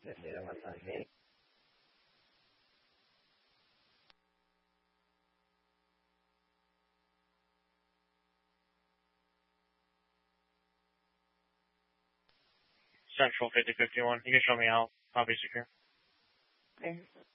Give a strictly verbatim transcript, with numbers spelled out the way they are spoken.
Yeah, what's on me? Central fifty fifty-one. You can show me out. I'll be secure. Okay.